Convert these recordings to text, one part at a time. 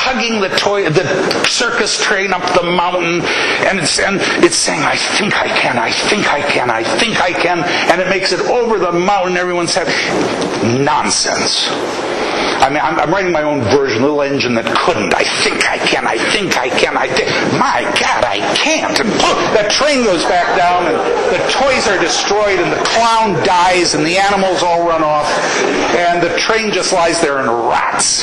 tugging the circus train up the mountain, and it's saying, I think I can, I think I can, I think I can, and it makes it over the mountain. Everyone's happy. Nonsense. I mean, I'm writing my own version, little engine that couldn't. I think I can, I think I can, I think. My God, I can't. And that train goes back down, and the toys are destroyed, and the clown dies, and the animals all run off, and the train just lies there and rots.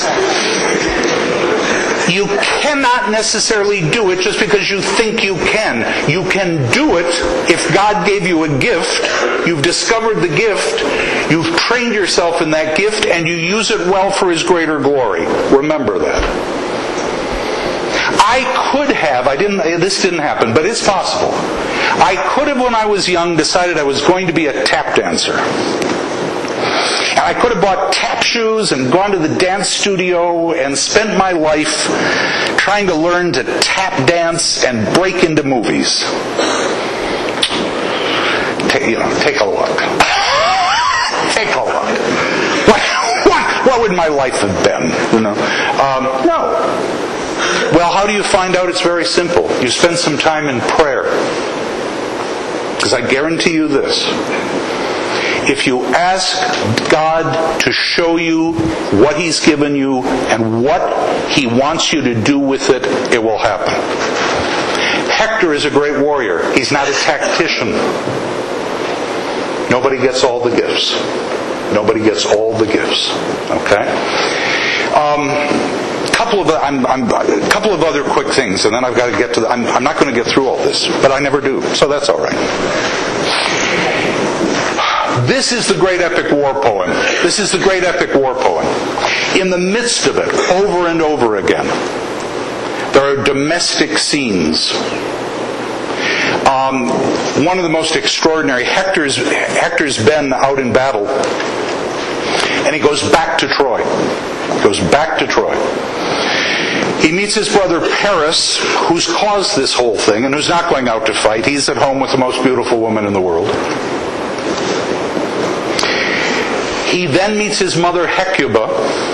You cannot necessarily do it just because you think you can. You can do it if God gave you a gift, you've discovered the gift, you've trained yourself in that gift, and you use it well for His greater glory. Remember that. I could have, this didn't happen, but it's possible. I could have, when I was young, decided I was going to be a tap dancer. And I could have bought tap shoes and gone to the dance studio and spent my life trying to learn to tap dance and break into movies. Take a look. Take a look. What would my life have been? No. Well, how do you find out? It's very simple. You spend some time in prayer. Because I guarantee you this. If you ask God to show you what He's given you and what He wants you to do with it, it will happen. Hector is a great warrior. He's not a tactician. Nobody gets all the gifts. Nobody gets all the gifts. Okay? A couple of other quick things, and then I've got to get to I'm not going to get through all this, but I never do, so that's all right. This is the great epic war poem. This is the great epic war poem. In the midst of it, over and over again, there are domestic scenes. One of the most extraordinary, Hector's been out in battle, and he goes back to Troy. He meets his brother Paris, who's caused this whole thing, and who's not going out to fight. He's at home with the most beautiful woman in the world. He then meets his mother Hecuba,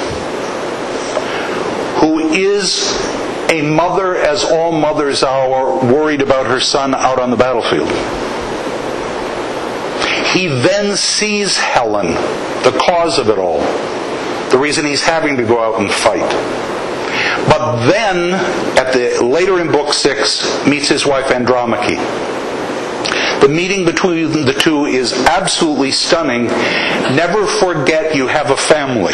who is a mother, as all mothers are, worried about her son out on the battlefield. He then sees Helen, the cause of it all, the reason he's having to go out and fight. But then, later in Book 6, meets his wife Andromache. The meeting between the two is absolutely stunning. Never forget you have a family.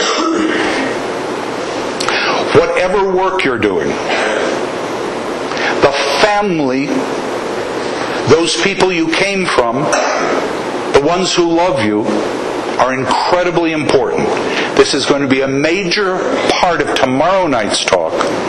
Whatever work you're doing, the family, those people you came from, the ones who love you, are incredibly important. This is going to be a major part of tomorrow night's talk.